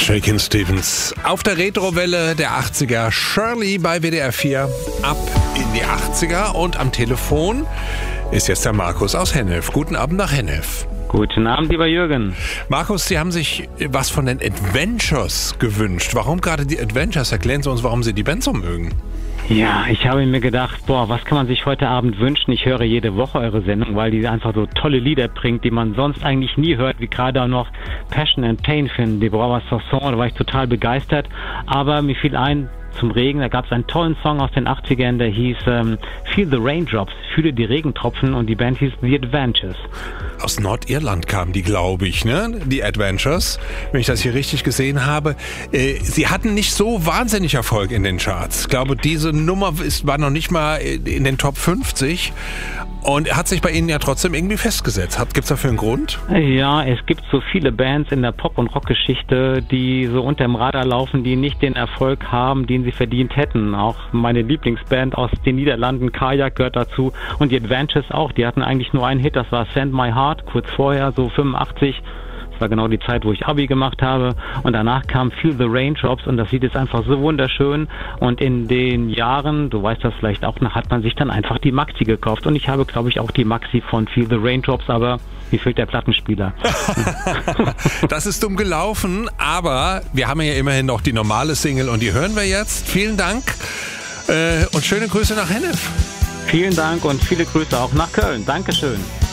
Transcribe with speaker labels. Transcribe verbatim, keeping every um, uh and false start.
Speaker 1: Shakin' Stevens auf der Retrowelle der achtziger. Shirley bei W D R vier ab in die achtziger. Und am Telefon ist jetzt der Markus aus Hennef. Guten Abend nach Hennef.
Speaker 2: Guten Abend, lieber Jürgen.
Speaker 1: Markus, Sie haben sich was von den Adventures gewünscht. Warum gerade die Adventures? Erklären Sie uns, warum Sie die Band so mögen.
Speaker 2: Ja, ich habe mir gedacht, boah, was kann man sich heute Abend wünschen? Ich höre jede Woche eure Sendung, weil die einfach so tolle Lieder bringt, die man sonst eigentlich nie hört, wie gerade auch noch Passion and Pain finden. Die Brauer Song, da war ich total begeistert. Aber mir fiel ein, zum Regen, da gab es einen tollen Song aus den achtzigern, der hieß ähm, Feel the Raindrops, fühle die Regentropfen, und die Band hieß The Adventures.
Speaker 1: Aus Nordirland kamen die, glaube ich, ne? Die Adventures, wenn ich das hier richtig gesehen habe. Äh, sie hatten nicht so wahnsinnig Erfolg in den Charts. Ich glaube, diese Nummer ist, war noch nicht mal in den Top fünfzig. Und hat sich bei Ihnen ja trotzdem irgendwie festgesetzt. Gibt es dafür einen Grund?
Speaker 2: Ja, es gibt so viele Bands in der Pop- und Rockgeschichte, die so unterm Radar laufen, die nicht den Erfolg haben, den sie verdient hätten. Auch meine Lieblingsband aus den Niederlanden, Kajak, gehört dazu. Und die Adventures auch. Die hatten eigentlich nur einen Hit, das war Send My Heart, kurz vorher, so fünfundachtzig. Das war genau die Zeit, wo ich Abi gemacht habe. Und danach kam Feel the Raindrops, und das Lied ist einfach so wunderschön. Und in den Jahren, du weißt das vielleicht auch noch, hat man sich dann einfach die Maxi gekauft. Und ich habe, glaube ich, auch die Maxi von Feel the Raindrops, aber mir fehlt der Plattenspieler.
Speaker 1: Das ist dumm gelaufen, aber wir haben ja immerhin noch die normale Single, und die hören wir jetzt. Vielen Dank äh, und schöne Grüße nach Hennef.
Speaker 2: Vielen Dank und viele Grüße auch nach Köln. Dankeschön.